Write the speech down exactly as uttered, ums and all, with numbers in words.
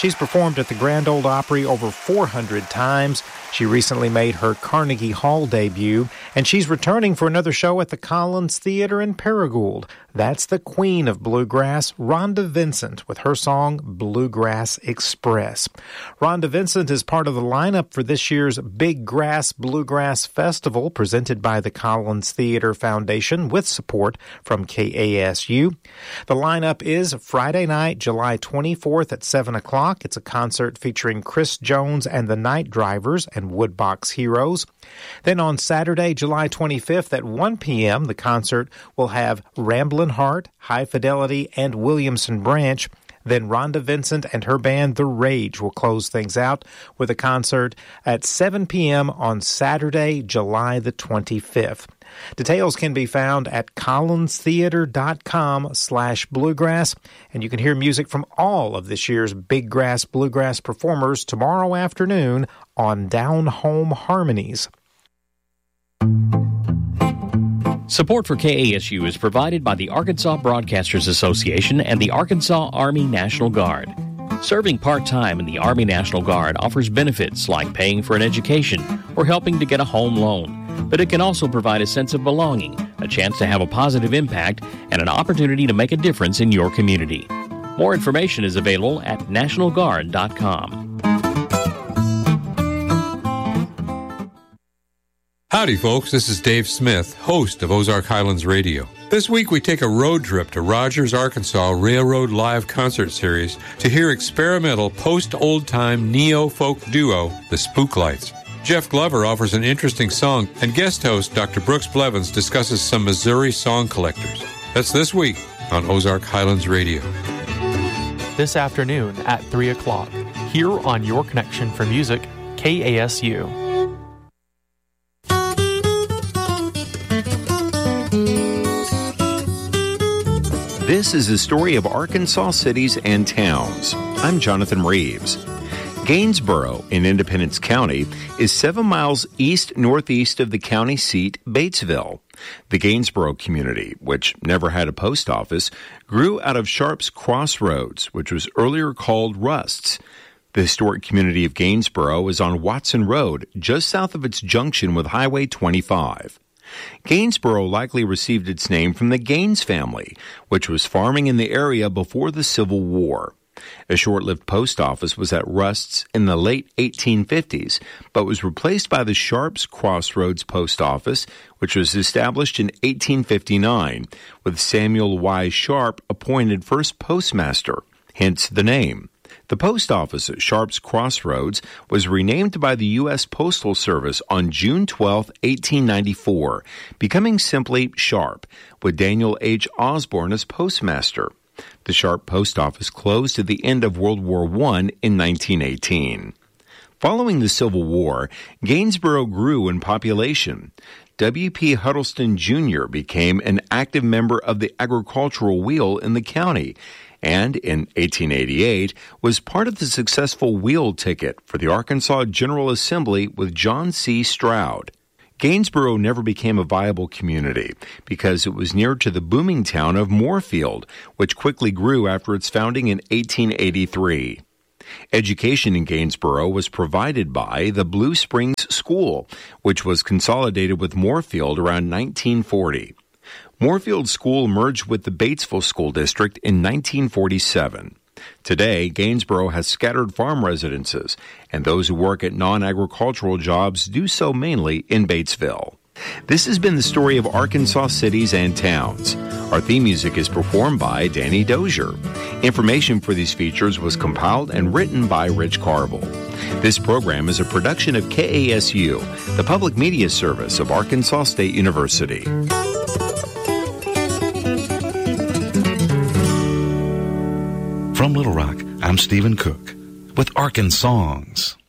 She's performed at the Grand Ole Opry over four hundred times. She recently made her Carnegie Hall debut, and she's returning for another show at the Collins Theater in Paragould. That's the queen of bluegrass, Rhonda Vincent, with her song Bluegrass Express. Rhonda Vincent is part of the lineup for this year's Big Grass Bluegrass Festival, presented by the Collins Theater Foundation with support from K A S U. The lineup is Friday night, July twenty-fourth at seven o'clock. It's a concert featuring Chris Jones and the Night Drivers and Woodbox Heroes. Then on Saturday, July twenty-fifth at one p.m., the concert will have Ramblin' Heart, High Fidelity, and Williamson Branch. Then Rhonda Vincent and her band The Rage will close things out with a concert at seven p.m. on Saturday, July the twenty-fifth. Details can be found at collinstheater.com slash bluegrass, and you can hear music from all of this year's Big Grass Bluegrass performers tomorrow afternoon on Down Home Harmonies. Support for K A S U is provided by the Arkansas Broadcasters Association and the Arkansas Army National Guard. Serving part-time in the Army National Guard offers benefits like paying for an education or helping to get a home loan. But it can also provide a sense of belonging, a chance to have a positive impact, and an opportunity to make a difference in your community. More information is available at national guard dot com. Howdy, folks. This is Dave Smith, host of Ozark Highlands Radio. This week, we take a road trip to Rogers, Arkansas Railroad Live Concert Series to hear experimental post-old-time neo-folk duo, the Spooklights. Jeff Glover offers an interesting song, and guest host Doctor Brooks Blevins discusses some Missouri song collectors. That's this week on Ozark Highlands Radio. This afternoon at three o'clock, here on Your Connection for Music, K A S U. This is the story of Arkansas cities and towns. I'm Jonathan Reeves. Gainsboro in Independence County is seven miles east-northeast of the county seat, Batesville. The Gainsboro community, which never had a post office, grew out of Sharps Crossroads, which was earlier called Rust's. The historic community of Gainsboro is on Watson Road, just south of its junction with Highway twenty-five. Gainsboro likely received its name from the Gaines family, which was farming in the area before the Civil War. A short-lived post office was at Rust's in the late eighteen fifties, but was replaced by the Sharps Crossroads Post Office, which was established in eighteen fifty-nine, with Samuel Y. Sharp appointed first postmaster, hence the name. The post office at Sharps Crossroads was renamed by the U S Postal Service on June twelfth, eighteen ninety-four, becoming simply Sharp, with Daniel H. Osborne as postmaster. The Sharp Post Office closed at the end of World War One in nineteen eighteen. Following the Civil War, Gainsboro grew in population. W P Huddleston Junior became an active member of the agricultural wheel in the county, and in eighteen eighty-eight was part of the successful wheel ticket for the Arkansas General Assembly with John C. Stroud. Gainsboro never became a viable community because it was near to the booming town of Moorfield, which quickly grew after its founding in eighteen eighty-three. Education in Gainsboro was provided by the Blue Springs School, which was consolidated with Moorfield around nineteen forty. Moorfield School merged with the Batesville School District in nineteen forty-seven. Today, Gainsboro has scattered farm residences, and those who work at non-agricultural jobs do so mainly in Batesville. This has been the story of Arkansas cities and towns. Our theme music is performed by Danny Dozier. Information for these features was compiled and written by Rich Carville. This program is a production of K A S U, the public media service of Arkansas State University. From Little Rock, I'm Stephen Cook with Arkansas Songs.